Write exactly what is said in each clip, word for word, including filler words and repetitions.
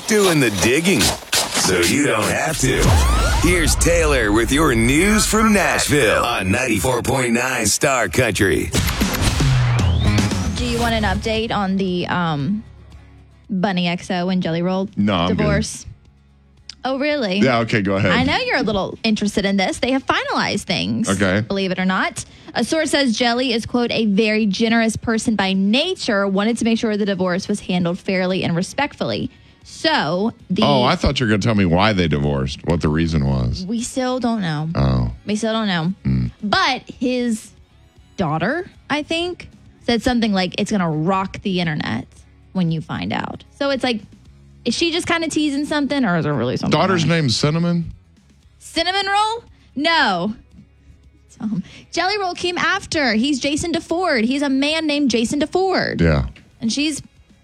doing the digging, so you don't have to. Here's Taylor with your news from Nashville on ninety-four point nine Star Country. Do you want an update on the um, Bunny X O and Jelly Roll no, I'm divorce? Good. Oh, really? Yeah, okay, go ahead. I know you're a little interested in this. They have finalized things. Okay. Believe it or not. A source says Jelly is, quote, a very generous person by nature, wanted to make sure the divorce was handled fairly and respectfully. So, the... Oh, I thought you were going to tell me why they divorced, what the reason was. We still don't know. Oh. We still don't know. Mm. But his daughter, I think, said something like, it's going to rock the internet when you find out. So it's like, is she just kind of teasing something, or is there really something? Daughter's wrong? name's Cinnamon? Cinnamon Roll? No. Um, Jelly Roll came after. He's Jason DeFord. He's a man named Jason DeFord. Yeah. And she's,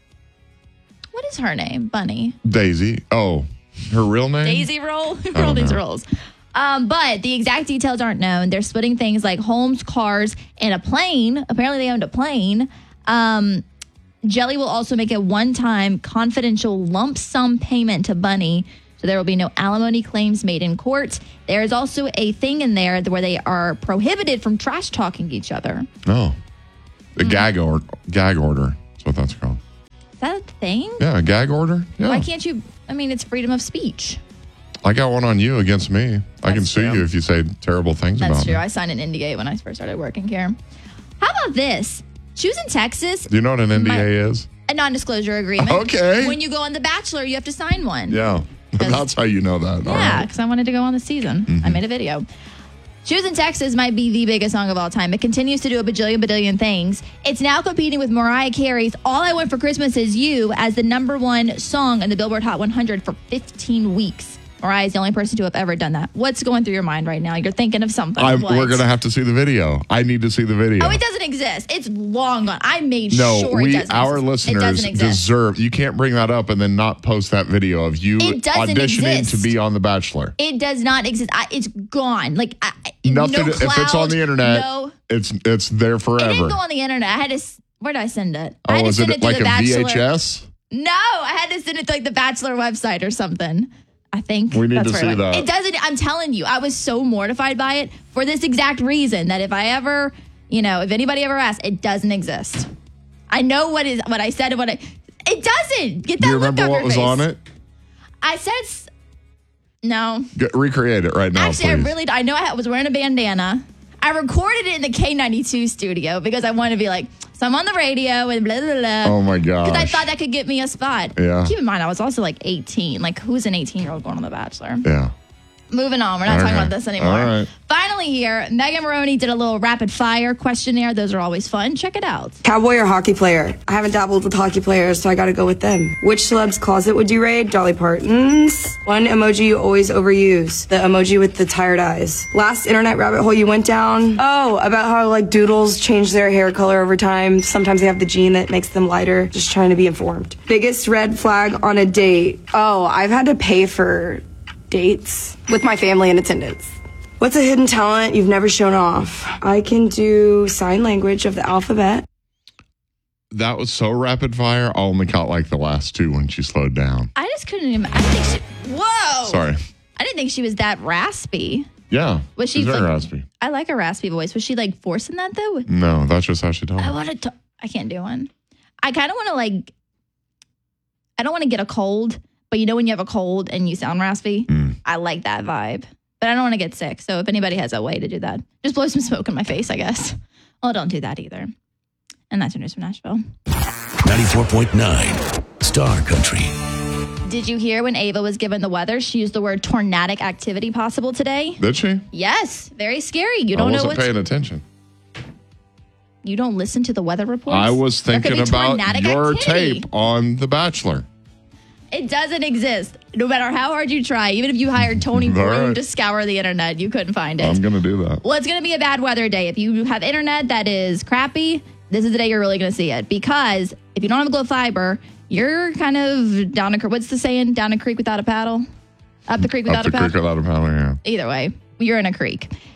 what is her name? Bunny. Daisy. Oh, her real name? Daisy Roll? Who roll these rolls? Um, but the exact details aren't known. They're splitting things like homes, cars, and a plane. Apparently they owned a plane. Um, Jelly will also make a one-time confidential lump sum payment to Bunny, so there will be no alimony claims made in court. There is also a thing in there where they are prohibited from trash talking each other. Oh. The Mm. gag, or- gag order. That's what that's called. Is that a thing? Yeah, a gag order? Yeah. Why can't you? I mean, it's freedom of speech. I got one on you against me. I can That's sue true. you if you say terrible things That's about true. me. I signed an N D A when I first started working here. How about this? Choosing Texas. Do you know what an N D A My- is? A non-disclosure agreement. Okay. When you go on The Bachelor, you have to sign one. Yeah. That's how you know that. All Yeah, right. because I wanted to go on the season. Mm-hmm. I made a video. Choosing Texas might be the biggest song of all time. It continues to do a bajillion, badillion things. It's now competing with Mariah Carey's All I Want for Christmas Is You as the number one song in the Billboard Hot one hundred for fifteen weeks. Mariah is the only person to have ever done that. What's going through your mind right now? You're thinking of something. I'm, What? we're going to have to see the video. I need to see the video. Oh, it doesn't exist. It's long gone. I made No, sure we, it doesn't our exist. It listeners doesn't exist. deserve. You can't bring that up and then not post that video of you It doesn't auditioning exist. to be on The Bachelor. It does not exist. I, it's gone. Like I, Nothing. no if it's on cloud, the internet, no. it's it's there It forever. didn't go on the internet. I had to. s- Where did I send it? I oh, had to is send it, it to like the a Bachelor. V H S? No, I had to send it to like the Bachelor website or something. I think We need that's to where see it went. that. It doesn't. I'm telling you, I was so mortified by it for this exact reason that if I ever, you know, if anybody ever asks, it doesn't exist. I know what is what I said and what I. It doesn't. Get that Do you look remember off what your was face. on it? I said. s- No. Get, recreate it right now, Actually, please. I really, I know I was wearing a bandana. I recorded it in the K ninety-two studio because I wanted to be like, so I'm on the radio and blah, blah, blah. Oh, my gosh. Because I thought that could get me a spot. Yeah. Keep in mind, I was also like eighteen. Like, who's an eighteen-year-old going on The Bachelor? Yeah. Moving on. We're not Okay. talking about this anymore. All right. Finally here, Megan Maroney did a little rapid fire questionnaire. Those are always fun. Check it out. Cowboy or hockey player? I haven't dabbled with hockey players, so I gotta go with them. Which celeb's closet would you raid? Dolly Parton's. One emoji you always overuse. The emoji with the tired eyes. Last internet rabbit hole you went down? Oh, about how like doodles change their hair color over time. Sometimes they have the gene that makes them lighter. Just trying to be informed. Biggest red flag on a date? Oh, I've had to pay for dates with my family in attendance. What's a hidden talent you've never shown off? I can do sign language of the alphabet. That was so rapid fire. I only caught like the last two when she slowed down. I just couldn't even. I didn't think she. Whoa. Sorry. I didn't think she was that raspy. Yeah. Was she She's very like- raspy. I like a raspy voice. Was she like forcing that though? No, that's just how she talks. I want to. I can't do one. I kind of want to like. I don't want to get a cold, but you know when you have a cold and you sound raspy, Mm. I like that vibe. But I don't want to get sick. So if anybody has a way to do that, just blow some smoke in my face, I guess. Well, don't do that either. And that's your news from Nashville. ninety-four point nine Star Country. Did you hear when Ava was given the weather? She used the word tornadic activity possible today. Did she? Yes, very scary. You I don't know wasn't what's. paying attention. You don't listen to the weather reports. I was There could thinking be about tornadic your activity. tape on The Bachelor. It doesn't exist. No matter how hard you try, even if you hired Tony All Broom right. to scour the internet, you couldn't find it. I'm going to do that. Well, it's going to be a bad weather day. If you have internet that is crappy, this is the day you're really going to see it. Because if you don't have Glow Fiber, you're kind of down a creek. What's the saying? Down a creek without a paddle? Up the creek without Up the a paddle? creek without a paddle, yeah. Either way, you're in a creek.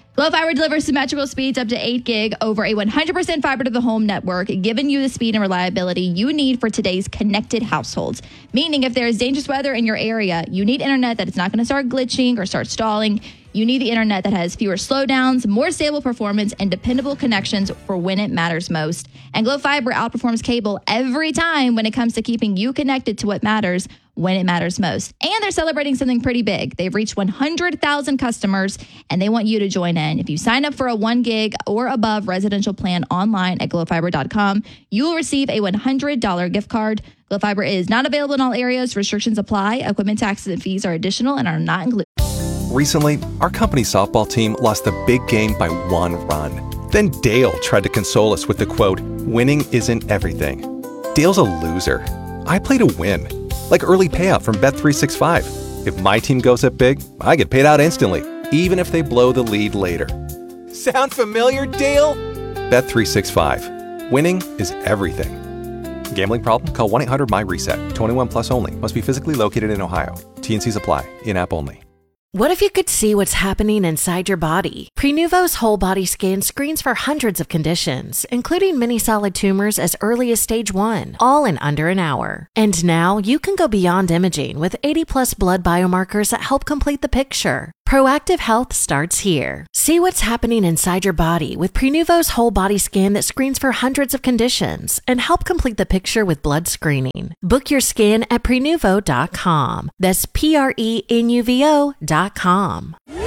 Glow Fiber delivers symmetrical speeds up to eight gig over a one hundred percent fiber to the home network, giving you the speed and reliability you need for today's connected households. Meaning if there is dangerous weather in your area, you need internet that is not going to start glitching or start stalling. You need the internet that has fewer slowdowns, more stable performance, and dependable connections for when it matters most. And Glow Fiber outperforms cable every time when it comes to keeping you connected to what matters when it matters most. And they're celebrating something pretty big. They've reached one hundred thousand customers, and they want you to join in. If you sign up for a one gig or above residential plan online at glow fiber dot com, you will receive a one hundred dollars gift card. Glow Fiber is not available in all areas. Restrictions apply. Equipment taxes and fees are additional and are not included. Recently, our company softball team lost the big game by one run. Then Dale tried to console us with the quote, "Winning isn't everything." Dale's a loser. I play to win. Like early payout from Bet three sixty-five. If my team goes up big, I get paid out instantly, even if they blow the lead later. Sound familiar, Dale? Bet three sixty-five. Winning is everything. Gambling problem? Call one eight hundred my reset. twenty-one plus only. Must be physically located in Ohio. T N Cs apply. In-app only. What if you could see what's happening inside your body? Prenuvo's whole body scan screens for hundreds of conditions, including many solid tumors as early as stage one, all in under an hour. And now you can go beyond imaging with eighty plus blood biomarkers that help complete the picture. Proactive health starts here. See what's happening inside your body with Prenuvo's whole body scan that screens for hundreds of conditions and help complete the picture with blood screening. Book your scan at prenuvo dot com. That's P R E N U V O dot com.